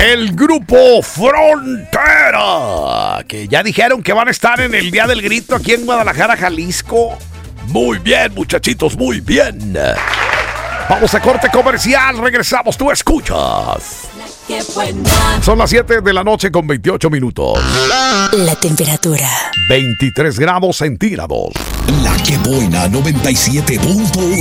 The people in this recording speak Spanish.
El grupo Frontera, que ya dijeron que van a estar en el Día del Grito aquí en Guadalajara, Jalisco. Muy bien, muchachitos, muy bien. Vamos a corte comercial, regresamos, tú escuchas. Son las 7 de la noche con 28 minutos. La temperatura 23 grados centígrados. La que buena 97.1.